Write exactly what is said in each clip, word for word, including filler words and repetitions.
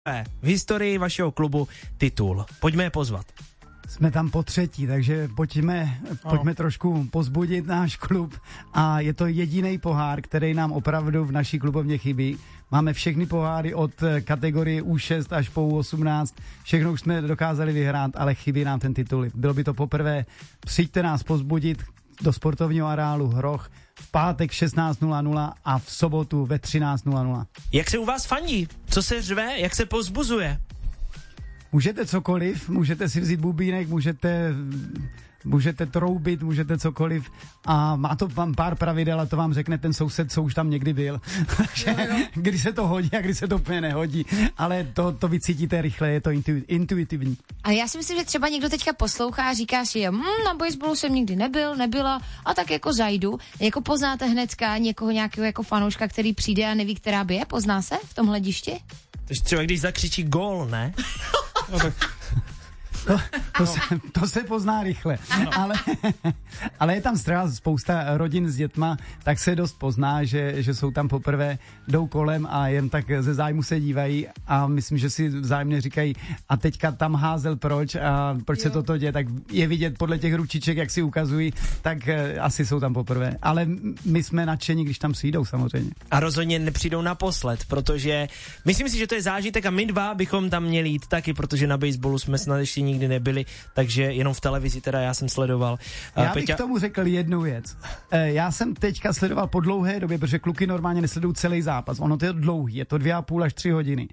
v historii vašeho klubu titul. Pojďme je pozvat. Jsme tam po třetí, takže pojďme, pojďme trošku pozbudit náš klub a je to jediný pohár, který nám opravdu v naší klubovně chybí. Máme všechny poháry od kategorie U šest až po U osmnáct, všechno už jsme dokázali vyhrát, ale chybí nám ten titul. Bylo by to poprvé, přijďte nás pozbudit do sportovního areálu Hroch v pátek šestnáct nula nula a v sobotu ve třináct nula nula. Jak se u vás fandí? Co se řve? Jak se pozbuzuje? Můžete cokoliv, můžete si vzít bubínek, můžete, můžete troubit, můžete cokoliv a má to pár pravidel a to vám řekne ten soused, co už tam někdy byl. Takže kdy se to hodí a kdy se to úplně nehodí, ale to, to vycítíte rychle, je to intu, intuitivní. A já si myslím, že třeba někdo teďka poslouchá a říká si, hm, na baseballu jsem nikdy nebyl, nebyla a tak jako zajdu. Jako poznáte hnedka někoho nějakého jako fanouška, který přijde a neví, která by je, pozná se v tom hledišti? Takže třeba když zakřičí gól, ne? No tak. To, to, se, to se pozná rychle, ale, ale je tam spousta rodin s dětma, tak se dost pozná, že, že jsou tam poprvé, jdou kolem a jen tak ze zájmu se dívají a myslím, že si vzájemně říkají a teďka tam házel proč a proč jo. se toto děje, tak je vidět podle těch ručiček, jak si ukazují, tak asi jsou tam poprvé, ale my jsme nadšení, když tam přijdou samozřejmě. A rozhodně nepřijdou naposled, protože myslím si, že to je zážitek a my dva bychom tam měli jít taky, protože na baseballu jsme snad ještě nikdy nebyli, takže jenom v televizi teda já jsem sledoval. Já bych Peťa... k tomu řekl jednu věc. E, já jsem teďka sledoval po dlouhé době, protože kluky normálně nesledují celý zápas. Ono to je dlouhý, je to dvě a půl až tři hodiny.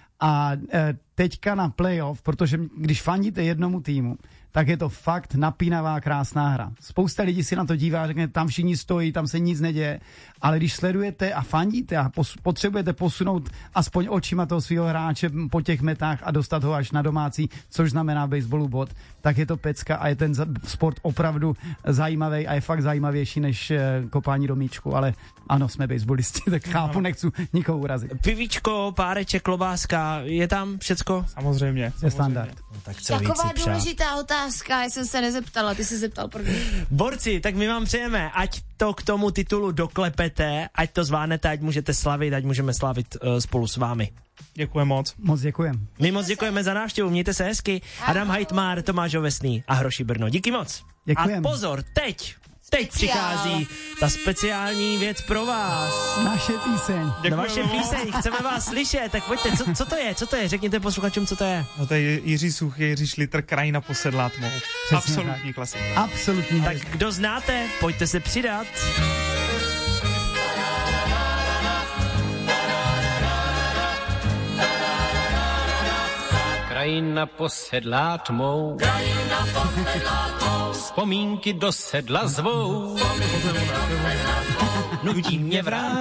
A e, teďka na playoff, protože když fandíte jednomu týmu, tak je to fakt napínavá, krásná hra. Spousta lidí si na to dívá, řekne, tam všichni stojí, tam se nic neděje, ale když sledujete a fandíte a pos- potřebujete posunout aspoň očima toho svého hráče po těch metách a dostat ho až na domácí, což znamená baseballu bod, tak je to pecka a je ten sport opravdu zajímavý a je fakt zajímavější než kopání do míčku, ale ano, jsme baseballisti, tak chápu, nechci nikoho urazit. Pivíčko, páreček, klobáska, je tam všecko? Samozřejmě. Je standard. No, tak co taková důležitá otázka, já jsem se nezeptala, ty jsi zeptal první. Borci, tak my vám přejeme, ať to k tomu titulu doklepete, ať to zvládnete, ať můžete slavit, ať můžeme slavit uh, spolu s vámi. Děkujeme moc. Moc děkujeme. My moc děkujeme za návštěvu, mějte se hezky. Adam Hajtmár, Tomáš Ovesný a Hroši Brno. Díky moc. Děkujem. A pozor, teď, teď přichází ta speciální věc pro vás. Naše píseň. Na vaše píseň, chceme vás slyšet, tak pojďte, co, co to je, co to je, řekněte posluchačům, co to je. No to je Jiří Suchý, Jiří Šlitr, Krajina posedlá tmou. Absolutní klasika. Absolutní. Tak kdo znáte, pojďte se přidat. Krajina posedlá tmou, krajina posedlá tmou, vzpomínky do sedla zvou, nutí mě vrát.